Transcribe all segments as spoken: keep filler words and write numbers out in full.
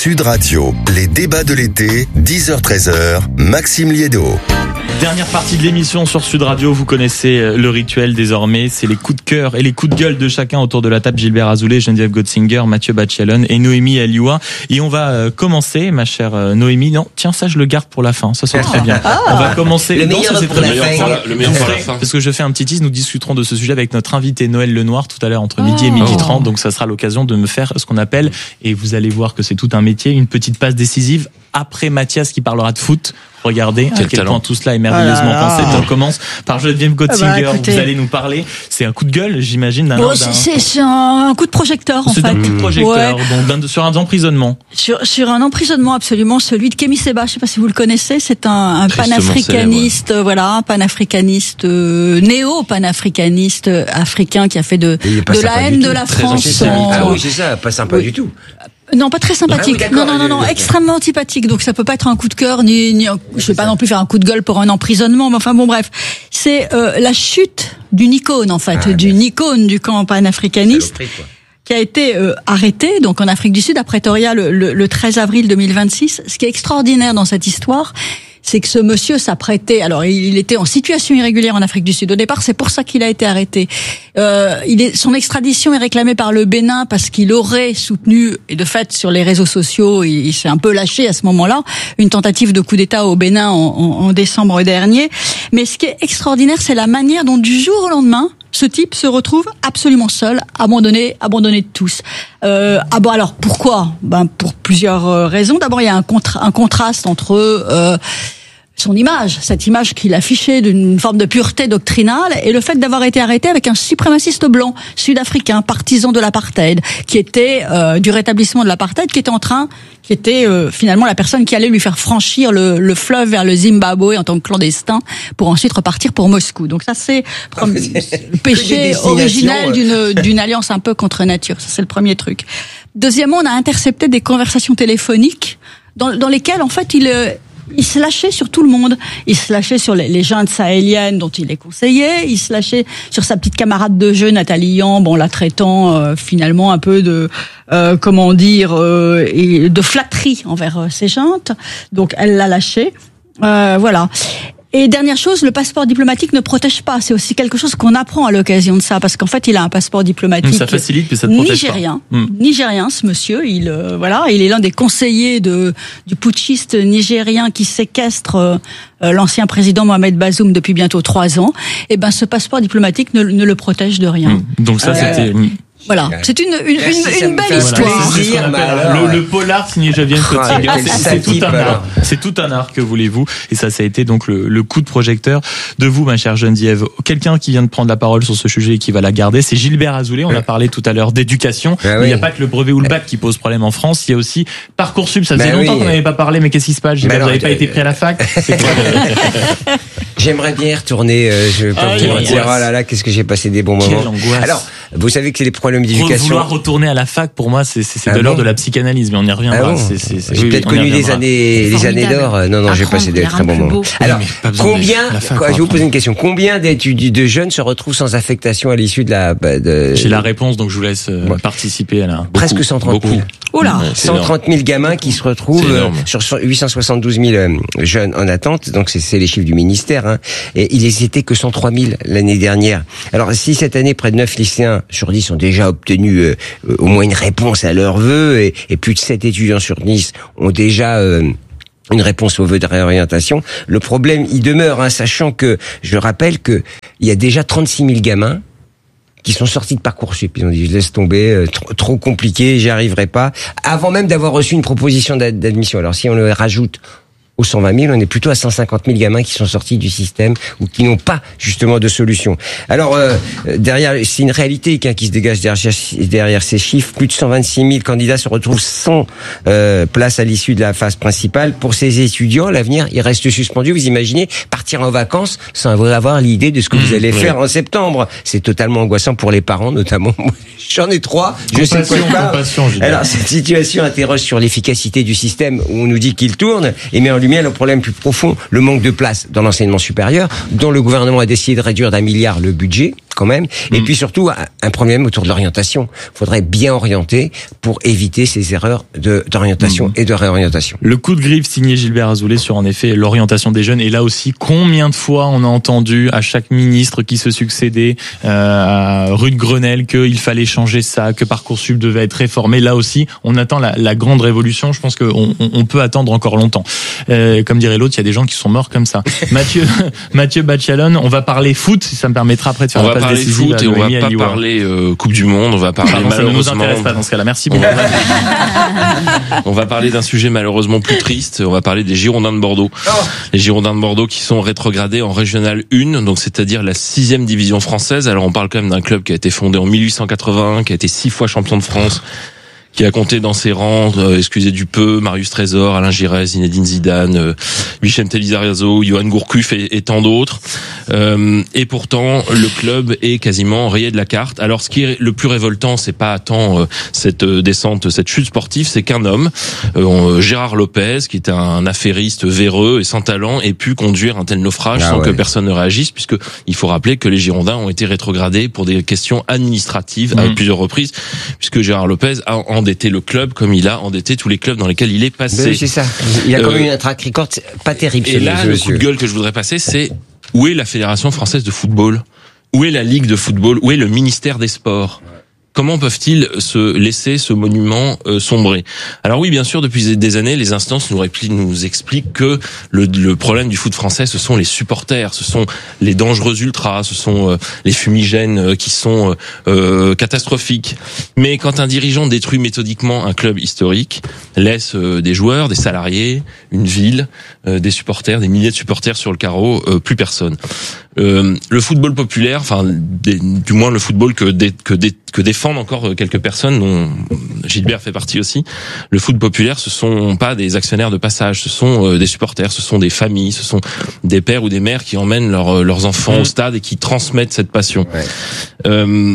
Sud Radio, les débats de l'été, dix heures treize heures, Maxime Liédo. Dernière partie de l'émission sur Sud Radio, vous connaissez le rituel désormais, c'est les coups de cœur et les coups de gueule de chacun autour de la table. Gilbert Azoulay, Geneviève Gotzinger, Mathieu Bachelon et Noémie Alioua. Et on va commencer, ma chère Noémie. Non, tiens, ça je le garde pour la fin, ça sera très bien. Ah, on va commencer. Le meilleur non, ça, pour la fin. Le meilleur pour la fin. Parce que je fais un petit tease, nous discuterons de ce sujet avec notre invité Noël Lenoir tout à l'heure entre midi et midi trente. Donc ça sera l'occasion de me faire ce qu'on appelle, et vous allez voir que c'est tout un métier, une petite passe décisive après Mathias qui parlera de foot. Regardez à quel point tout cela est merveilleusement ah pensé. On commence par Geneviève Gotzinger. Ah bah, écoutez... Vous allez nous parler. C'est un coup de gueule, j'imagine. D'un, bon, d'un... C'est, c'est un coup de projecteur, en c'est fait. C'est un coup de projecteur, ouais. donc d'un, sur un emprisonnement. Sur, sur un emprisonnement, absolument. Celui de Kémy Séba. Je sais pas si vous le connaissez. C'est un, un panafricaniste, célèbre, ouais. voilà, un panafricaniste, euh, néo-panafricaniste euh, africain qui a fait de, de la haine de la France. En... Ah oui, c'est ça, pas sympa du tout. Non, pas très sympathique. Ah oui, non, non, non, non, extrêmement antipathique. Donc ça peut pas être un coup de cœur, ni, ni je vais pas non plus faire un coup de gueule pour un emprisonnement. Mais enfin bon, bref, c'est euh, la chute d'une icône en fait, ah, d'une icône du camp panafricaniste, qui a été euh, arrêtée donc en Afrique du Sud à Pretoria le, le, le treize avril deux mille vingt-six. Ce qui est extraordinaire dans cette histoire, c'est que ce monsieur s'apprêtait. Alors, il était en situation irrégulière en Afrique du Sud. Au départ, c'est pour ça qu'il a été arrêté. Euh, il est, son extradition est réclamée par le Bénin parce qu'il aurait soutenu, et de fait, sur les réseaux sociaux, il, il s'est un peu lâché à ce moment-là, une tentative de coup d'État au Bénin en, en, en décembre dernier. Mais ce qui est extraordinaire, c'est la manière dont, du jour au lendemain, ce type se retrouve absolument seul, abandonné, abandonné de tous. Euh, ah bon, alors pourquoi ? Ben pour plusieurs raisons. D'abord, il y a un, contra- un contraste entre euh, son image, cette image qu'il affichait d'une forme de pureté doctrinale, et le fait d'avoir été arrêté avec un suprémaciste blanc sud-africain, partisan de l'apartheid, qui était euh, du rétablissement de l'apartheid, qui était en train, qui était euh, finalement la personne qui allait lui faire franchir le, le fleuve vers le Zimbabwe en tant que clandestin, pour ensuite repartir pour Moscou. Donc ça, c'est le péché originel ouais. d'une, d'une alliance un peu contre nature. Ça, c'est le premier truc. Deuxièmement, on a intercepté des conversations téléphoniques dans, dans lesquelles, en fait, il... Euh, Il se lâchait sur tout le monde. Il se lâchait sur les, les juntes sahéliennes dont il est conseiller. Il se lâchait sur sa petite camarade de jeu, Nathalie Yamb, en la traitant euh, finalement un peu de, euh, comment dire, euh, et de flatterie envers euh, ses juntes. Donc elle l'a lâché. Euh, voilà. Et dernière chose, le passeport diplomatique ne protège pas. C'est aussi quelque chose qu'on apprend à l'occasion de ça, parce qu'en fait, il a un passeport diplomatique. Ça facilite, mais ça ne protège nigérien, pas. Mmh. Nigérien, ce monsieur. Il, euh, voilà, il est l'un des conseillers de du putschiste nigérien qui séquestre euh, l'ancien président Mohamed Bazoum depuis bientôt trois ans. Et ben, ce passeport diplomatique ne, ne le protège de rien. Mmh. Donc ça, euh, c'était. Voilà, c'est une une, Merci, une, une belle histoire. Voilà, c'est ce qu'on appelle le, le polar signé Geneviève Gotzinger. C'est, c'est tout un art. C'est tout un art, que voulez-vous. Et ça, ça a été donc le, le coup de projecteur de vous, ma chère Geneviève. Quelqu'un qui vient de prendre la parole sur ce sujet et qui va la garder, c'est Gilbert Azoulay. On a parlé tout à l'heure d'éducation. Ah oui. Il n'y a pas que le brevet ou le bac qui pose problème en France. Il y a aussi Parcoursup. Ça faisait bah longtemps oui. qu'on n'avait pas parlé, mais qu'est-ce qui se passe, Gilbert? Vous n'avez pas été pris à la fac? C'est quoi? J'aimerais bien y retourner. Euh, je vais pas ah, vous dire, oh là là, qu'est-ce que j'ai passé des bons moments. Quelle angoisse. Alors, vous savez que c'est les problèmes d'éducation. Vouloir retourner à la fac, pour moi, c'est, c'est, c'est ah de bon l'ordre de la psychanalyse, mais on y reviendra. Ah bon c'est, c'est, c'est, j'ai oui, peut-être oui, connu des années, des années d'or. Non, non, j'ai passé des très bons moments. Alors, combien, fac, quoi, je vais vous poser une question. Combien d'étudiants de jeunes se retrouvent sans affectation à l'issue de la, de... J'ai la réponse, donc je vous laisse euh, ouais. participer à la. Beaucoup, Presque cent trente mille. Oh là! cent trente mille gamins qui se retrouvent euh, sur huit cent soixante-douze mille euh, jeunes en attente. Donc c'est, c'est les chiffres du ministère. Hein. Et ils n'étaient que cent trois mille l'année dernière. Alors si cette année près de neuf lycéens sur dix ont déjà obtenu euh, euh, au moins une réponse à leurs vœux et, et plus de sept étudiants sur dix ont déjà euh, une réponse aux vœux de réorientation, le problème il demeure, hein, sachant que je rappelle que il y a déjà trente-six mille gamins qui sont sortis de Parcoursup. Ils ont dit, je laisse tomber, euh, trop, trop compliqué, j'y arriverai pas, avant même d'avoir reçu une proposition d'admission. Alors si on le rajoute aux cent vingt mille, on est plutôt à cent cinquante mille gamins qui sont sortis du système ou qui n'ont pas justement de solution. Alors euh, derrière, c'est une réalité hein, qui se dégage derrière, derrière ces chiffres. Plus de cent vingt-six mille candidats se retrouvent sans euh, place à l'issue de la phase principale. Pour ces étudiants, l'avenir il reste suspendu. Vous imaginez partir en vacances sans avoir l'idée de ce que vous allez faire en septembre. C'est totalement angoissant pour les parents, notamment. J'en ai trois. Je sais quoi je parle. Alors cette situation interroge sur l'efficacité du système où on nous dit qu'il tourne et met en lumière mien, le problème plus profond, le manque de place dans l'enseignement supérieur, dont le gouvernement a décidé de réduire d'un milliard le budget, quand même. Et mmh. puis surtout, un problème autour de l'orientation. Il faudrait bien orienter pour éviter ces erreurs de, d'orientation mmh. et de réorientation. Le coup de griffe signé Gilbert Azoulay sur, en effet, l'orientation des jeunes. Et là aussi, combien de fois on a entendu à chaque ministre qui se succédait, euh, à Ruth Grenelle, qu'il fallait changer ça, que Parcoursup devait être réformé. Là aussi, on attend la, la grande révolution. Je pense qu'on on, on peut attendre encore longtemps. Euh, comme dirait l'autre, il y a des gens qui sont morts comme ça. Mathieu, Mathieu Bachelon, on va parler foot, si ça me permettra après de faire on va parler foot et on va pas parler euh, Coupe du Monde, on va parler Pardon, malheureusement. Ça ne nous intéresse pas dans ce cas-là. Merci beaucoup. On va, on va parler d'un sujet malheureusement plus triste. On va parler des Girondins de Bordeaux. Oh. Les Girondins de Bordeaux qui sont rétrogradés en Régionale un, donc c'est-à-dire la sixième division française. Alors on parle quand même d'un club qui a été fondé en mille huit cent quatre-vingt-un, qui a été six fois champion de France, qui a compté dans ses rangs, euh, excusez du peu, Marius Trésor, Alain Giresse, Zinedine Zidane, euh, Vicente Lizarazo, Johan Gourcuff et, et tant d'autres. Euh, et pourtant, le club est quasiment rayé de la carte. Alors, ce qui est le plus révoltant, c'est pas tant euh, cette descente, cette chute sportive, c'est qu'un homme, euh, Gérard Lopez, qui était un affairiste véreux et sans talent, ait pu conduire un tel naufrage ah sans ouais. que personne ne réagisse, puisque il faut rappeler que les Girondins ont été rétrogradés pour des questions administratives mmh. à plusieurs reprises, puisque Gérard Lopez a en endetté le club comme il a endetté tous les clubs dans lesquels il est passé. Ben, c'est ça. Il a quand même euh, un track record pas terrible. Et là, le coup de gueule que je voudrais passer, c'est où est la Fédération française de football ? Où est la Ligue de football ? Où est le ministère des Sports ? Comment peuvent-ils se laisser ce monument euh, sombrer ? Alors oui, bien sûr, depuis des années, les instances nous, répli- nous expliquent que le, le problème du foot français, ce sont les supporters, ce sont les dangereux ultras, ce sont euh, les fumigènes euh, qui sont euh, catastrophiques. Mais quand un dirigeant détruit méthodiquement un club historique, laisse euh, des joueurs, des salariés, une ville, euh, des supporters, des milliers de supporters sur le carreau, euh, plus personne. Euh, le football populaire, enfin, des, du moins le football que, des, que, des, que défendent encore quelques personnes, dont Gilbert fait partie aussi. Le foot populaire, ce sont pas des actionnaires de passage, ce sont euh, des supporters, ce sont des familles, ce sont des pères ou des mères qui emmènent leurs, leurs enfants mmh. au stade et qui transmettent cette passion. Ouais. Euh,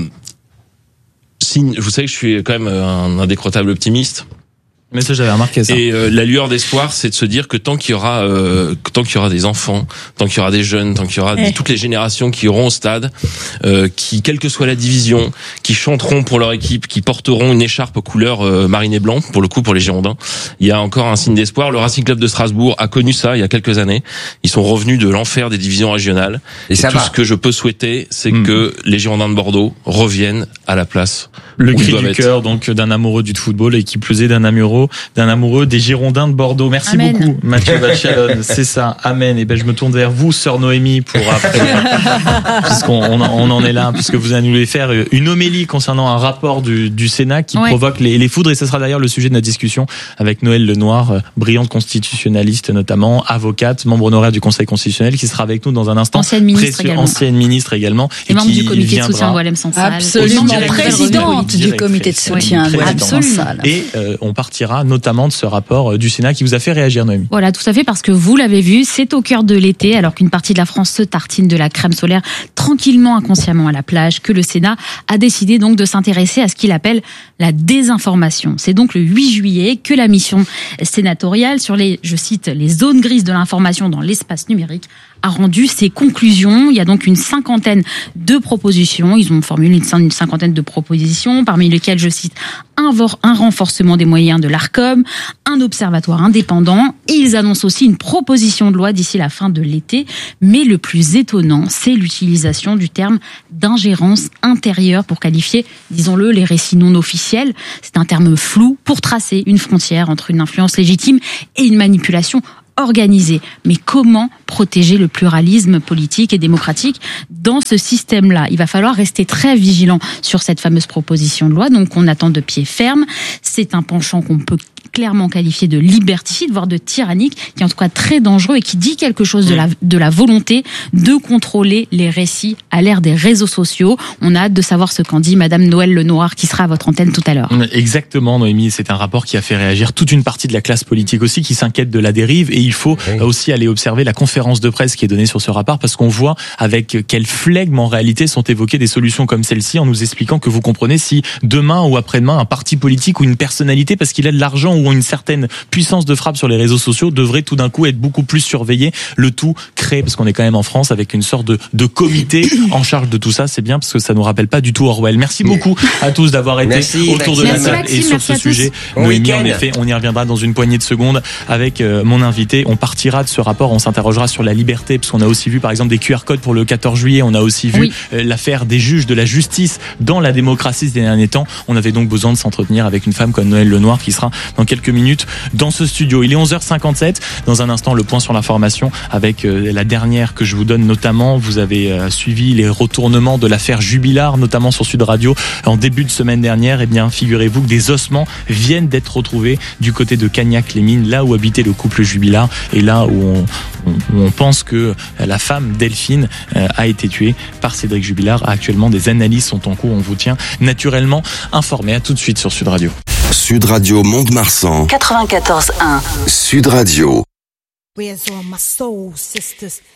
si, vous savez que je suis quand même un indécrottable optimiste. Mais ça, j'avais remarqué ça. Et euh, la lueur d'espoir, c'est de se dire que tant qu'il y aura, euh, tant qu'il y aura des enfants, tant qu'il y aura des jeunes, tant qu'il y aura des, toutes les générations qui iront au stade, euh, qui, quelle que soit la division, qui chanteront pour leur équipe, qui porteront une écharpe couleur euh, marine et blanc, pour le coup pour les Girondins, il y a encore un signe d'espoir. Le Racing Club de Strasbourg a connu ça il y a quelques années. Ils sont revenus de l'enfer des divisions régionales. Et, et ça tout va. Ce que je peux souhaiter, c'est mmh. que les Girondins de Bordeaux reviennent à la place. Le cri du cœur donc d'un amoureux du football et qui plus est d'un amoureux d'un amoureux des Girondins de Bordeaux. Merci Amen. Beaucoup, Mathieu Bachelon. C'est ça. Amen. Et ben, je me tourne vers vous, sœur Noémie, pour après, puisqu'on on, on en est là, puisque vous allez nous faire une homélie concernant un rapport du, du Sénat qui ouais. provoque les, les foudres. Et ce sera d'ailleurs le sujet de notre discussion avec Noëlle Lenoir, brillante constitutionnaliste notamment, avocate, membre honoraire du Conseil constitutionnel, qui sera avec nous dans un instant. Ancienne ministre également. Ancienne ministre également. Et, et membre du comité de soutien Oualem Sansal. Absolument. Présidente du comité de soutien Oualem Sansal. Et euh, on partira notamment de ce rapport du Sénat qui vous a fait réagir, Noémie. Voilà, tout à fait, parce que vous l'avez vu, c'est au cœur de l'été, alors qu'une partie de la France se tartine de la crème solaire tranquillement, inconsciemment à la plage, que le Sénat a décidé donc de s'intéresser à ce qu'il appelle la désinformation. C'est donc le huit juillet que la mission sénatoriale sur les, je cite, les zones grises de l'information dans l'espace numérique a rendu ses conclusions. Il y a donc une cinquantaine de propositions. Ils ont formulé une cinquantaine de propositions, parmi lesquelles, je cite, un, un renforcement des moyens de l'Arcom, un observatoire indépendant. Et ils annoncent aussi une proposition de loi d'ici la fin de l'été. Mais le plus étonnant, c'est l'utilisation du terme d'ingérence intérieure pour qualifier, disons-le, les récits non officiels. C'est un terme flou pour tracer une frontière entre une influence légitime et une manipulation organisée. Mais comment protéger le pluralisme politique et démocratique dans ce système-là ? Il va falloir rester très vigilant sur cette fameuse proposition de loi, donc on attend de pied ferme. C'est un penchant qu'on peut clairement qualifié de liberticide, voire de tyrannique, qui est en tout cas très dangereux et qui dit quelque chose de la, de la volonté de contrôler les récits à l'ère des réseaux sociaux. On a hâte de savoir ce qu'en dit Madame Noëlle Lenoir, qui sera à votre antenne tout à l'heure. Exactement, Noémie, c'est un rapport qui a fait réagir toute une partie de la classe politique aussi, qui s'inquiète de la dérive, et il faut oui. aussi aller observer la conférence de presse qui est donnée sur ce rapport, parce qu'on voit avec quel flegme en réalité sont évoquées des solutions comme celle-ci, en nous expliquant que vous comprenez si demain ou après-demain un parti politique ou une personnalité, parce qu'il a de l'argent gens ont une certaine puissance de frappe sur les réseaux sociaux devraient tout d'un coup être beaucoup plus surveillés. Le tout créé, parce qu'on est quand même en France, avec une sorte de, de comité en charge de tout ça. C'est bien parce que ça nous rappelle pas du tout Orwell. Merci beaucoup à tous d'avoir été merci, autour merci. de la Merci, table Maxime, et sur merci ce à tous. sujet. Bon Noémie, week-end. en effet, on y reviendra dans une poignée de secondes avec euh, mon invité. On partira de ce rapport, on s'interrogera sur la liberté, parce qu'on a aussi vu par exemple des Q R codes pour le quatorze juillet. On a aussi vu Oui. euh, l'affaire des juges de la justice dans la démocratie ces derniers temps. On avait donc besoin de s'entretenir avec une femme comme Noëlle Lenoir qui sera dans quelques minutes dans ce studio. Il est onze heures cinquante-sept. Dans un instant, le point sur l'information avec euh, la dernière que je vous donne notamment. Vous avez euh, suivi les retournements de l'affaire Jubilard, notamment sur Sud Radio en début de semaine dernière. Eh bien, figurez-vous que des ossements viennent d'être retrouvés du côté de Cagnac-les-Mines, là où habitait le couple Jubilard et là où on, on, où on pense que la femme Delphine euh, a été tuée par Cédric Jubilard. Actuellement, des analyses sont en cours. On vous tient naturellement informé. À tout de suite sur Sud Radio. Sud Radio Mont-de-Marsan. quatre-vingt-quatorze un. Sud Radio. Where's all my soul sisters?